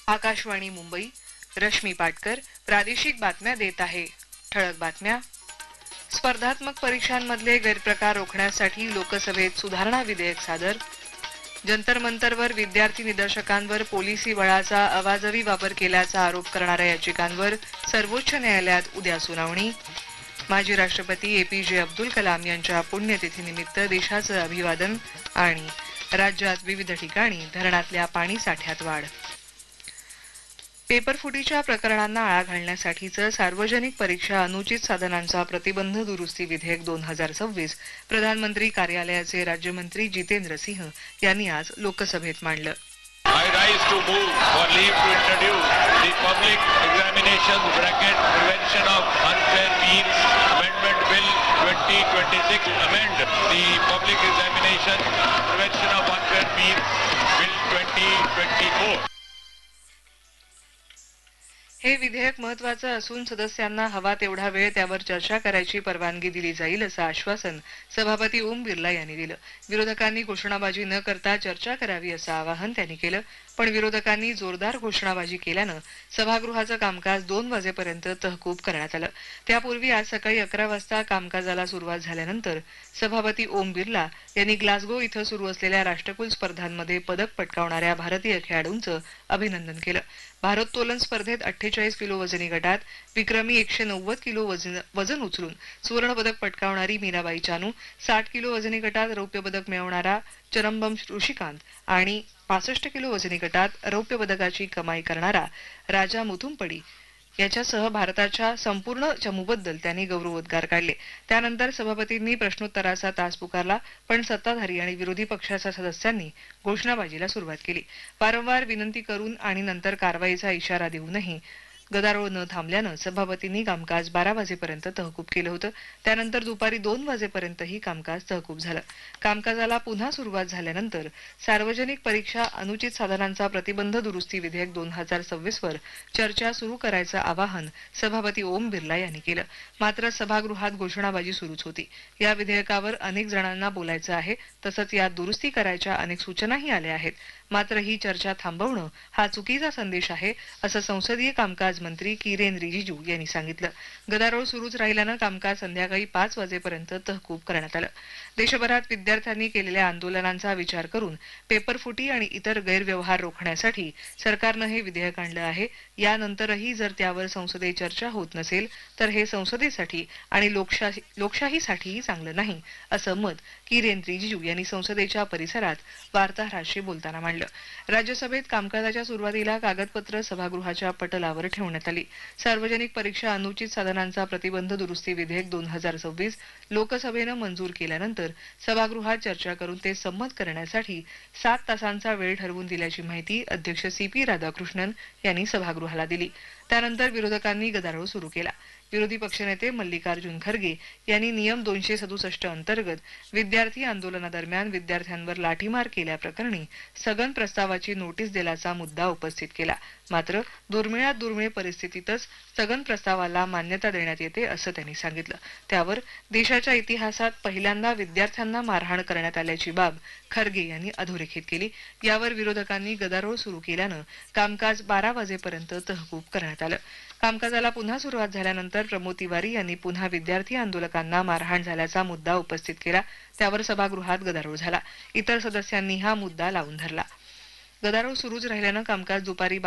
आकाशवाणी मुंबई, रश्मी पाटकर प्रादेशिक बातम्या देत आहे. ठळक बातम्या. स्पर्धात्मक परीक्षांमधले गैरप्रकार रोखण्यासाठी लोकसभेत सुधारणा विधेयक सादर. जंतर मंतरवर विद्यार्थी निदर्शकांवर पोलिसी बळाचा अवाजवी वापर केल्याचा आरोप करणाऱ्या याचिकांवर सर्वोच्च न्यायालयात उद्या सुनावणी. माजी राष्ट्रपती APJ अब्दुल कलाम यांच्या पुण्यतिथीनिमित्त देशाचं अभिवादन आणि राज्यात विविध ठिकाणी धरणातल्या पाणी साठ्यात वाढ. पेपरफुटीच्या प्रकरणांना आळा घालण्यासाठीचं सार्वजनिक परीक्षा अनुचित साधनांचा प्रतिबंध दुरुस्ती विधेयक 2026 प्रधानमंत्री कार्यालयाचे राज्यमंत्री जितेंद्र सिंह यांनी आज लोकसभेत मांडलं. I rise to move for leave to introduce the Public Examinations (Prevention of Unfair Means) Amendment Bill 2026. Amend the Public Examinations (Prevention of Unfair Means) Bill 2024. हे विधेयक महत्वाचं असून सदस्यांना हवा तेवढा वेळ त्यावर चर्चा करायची परवानगी दिली जाईल असं आश्वासन सभापती ओम बिर्ला यांनी दिलं. विरोधकांनी घोषणाबाजी न करता चर्चा करावी असं आवाहन त्यांनी केलं, पण विरोधकांनी जोरदार घोषणाबाजी केल्यानं सभागृहाचं कामकाज 2 वाजेपर्यंत तहकूब करण्यात आलं. त्यापूर्वी आज सकाळी 11 वाजता कामकाजाला सुरुवात झाल्यानंतर सभापती ओम बिर्ला यांनी ग्लासगो इथं सुरू असलेल्या राष्ट्रकुल स्पर्धांमध्ये पदक पटकावणाऱ्या भारतीय खेळाडूंचं अभिनंदन केलं. भारोत्तोलन स्पर्धेत 48 किलो वजनी गटात विक्रमी 190 किलो वजन उचलून सुवर्ण पदक पटकावणारी मीराबाई चानू, 60 किलो वजनी गटात रौप्य पदक मिळवणारा चरंबम ऋषिकांत आणि 65 किलो वजनी गटात रौप्य पदकाची कमाई करणारा राजा मुथुमपडी याच्यासह भारताच्या संपूर्ण चमूबद्दल त्यांनी गौरवोद्गार काढले. त्यानंतर सभापतींनी प्रश्नोत्तराचा तास पुकारला, पण सत्ताधारी आणि विरोधी पक्षाच्या सदस्यांनी घोषणाबाजीला सुरुवात केली. वारंवार विनंती करून आणि नंतर कारवाईचा इशारा देऊनही गदारोळ न थांबल्यानं सभापतींनी कामकाज 12 वाजेपर्यंत तहकूब केलं होतं. त्यानंतर दुपारी 2 वाजेपर्यंतही कामकाज तहकूब झालं. कामकाजाला पुन्हा सुरुवात झाल्यानंतर सार्वजनिक परीक्षा अनुचित साधनांचा प्रतिबंध दुरुस्ती विधेयक 2026 वर चर्चा सुरू करायचं आवाहन सभापती ओम बिर्ला यांनी केलं. मात्र सभागृहात घोषणाबाजी सुरूच होती. या विधेयकावर अनेक जणांना बोलायचं आहे, तसंच यात दुरुस्ती करायच्या अनेक सूचनाही आल्या आहेत. मात्र ही चर्चा थांबवणं हा चुकीचा संदेश आहे असं संसदीय कामकाज मंत्री किरेन रिजिजू यांनी सांगितलं. गदारोळ सुरूच राहिल्यानं कामकाज संध्याकाळी 5 वाजेपर्यंत तहकूब करण्यात आलं. देशभरात विद्यार्थ्यांनी केलेल्या आंदोलनांचा विचार करून पेपरफुटी आणि इतर गैरव्यवहार रोखण्यासाठी सरकारनं हे विधेयक आणलं आहे. यानंतरही जर त्यावर संसदेत चर्चा होत नसेल तर हे संसदेसाठी आणि लोकशाहीसाठीही चांगलं नाही असं मत किरेन रिजिजू यांनी संसदेच्या परिसरात वार्ताहरांशी बोलताना मांडलं. राज्यसभेत कामकाजाच्या सुरुवातीला कागदपत्र सभागृहाच्या पटलावर ठेवण्यात आली. सार्वजनिक परीक्षा अनुचित साधनांचा प्रतिबंध दुरुस्ती विधेयक 2026 लोकसभेनं मंजूर केल्यानंतर सभागृहात चर्चा करून ते संमत करण्यासाठी 7 तासांचा वेळ ठरवून दिल्याची माहिती अध्यक्ष CP राधाकृष्णन यांनी सभागृहाला दिली. त्यानंतर विरोधकांनी गदारोळ सुरू केला. विरोधी पक्षनेते मल्लिकार्जुन खरगे यांनी नियम 267 अंतर्गत विद्यार्थी आंदोलनादरम्यान विद्यार्थ्यांवर लाठीमार केल्याप्रकरणी स्थगन प्रस्तावाची नोटीस दिल्याचा मुद्दा उपस्थित केला. मात्र दुर्मिळात दुर्मिळ परिस्थितीतच स्थगन प्रस्तावाला मान्यता देण्यात येते असं त्यांनी सांगितलं. त्यावर देशाच्या इतिहासात पहिल्यांदा विद्यार्थ्यांना मारहाण करण्यात आल्याची बाब खरगे यांनी अधोरेखित केली. यावर विरोधकांनी गदारोळ सुरू केल्यानं कामकाज 12 वाजेपर्यंत तहकूब करण्यात आलं. कामकाजाला पुन्हा सुरुवात झाल्यानंतर प्रमोद तिवारी यांनी पुन्हा विद्यार्थी आंदोलकांना मारहाण झाल्याचा मुद्दा उपस्थित केला. त्यावर सभागृहात गदारोळ झाला. इतर सदस्यांनी हा मुद्दा लावून धरला. गदारोळ सुरूच राहिल्यानं कामकाज दुपारी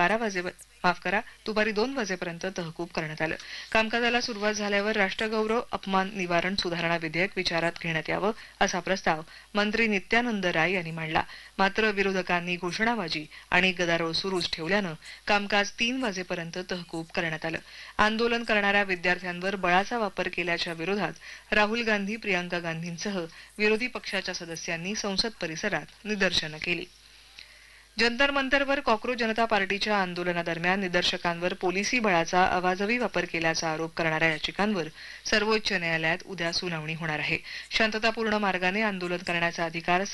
2 वाजेपर्यंत तहकूब करण्यात आलं. कामकाजाला सुरुवात झाल्यावर राष्ट्रगौरव अपमान निवारण सुधारणा विधेयक विचारात घेण्यात यावं असा प्रस्ताव मंत्री नित्यानंद राय यांनी मांडला. मात्र विरोधकांनी घोषणाबाजी आणि गदारोळ सुरूच ठेवल्यानं कामकाज 3 वाजेपर्यंत तहकूब करण्यात आलं. आंदोलन करणाऱ्या विद्यार्थ्यांवर बळाचा वापर केल्याच्या विरोधात राहुल गांधी, प्रियांका गांधींसह विरोधी पक्षाच्या सदस्यांनी संसद परिसरात निदर्शनं केली. जंतर मंतरवर कॉक्रोच जनता पार्टीच्या आंदोलनादरम्यान निदर्शकांवर पोलिसी बळाचा अवाजवी वापर केल्याचा आरोप करणाऱ्या याचिकांवर सर्वोच्च न्यायालयात उद्या सुनावणी होणार आहे. शांततापूर्ण मार्गाने आंदोलन करण्याचा अधिकार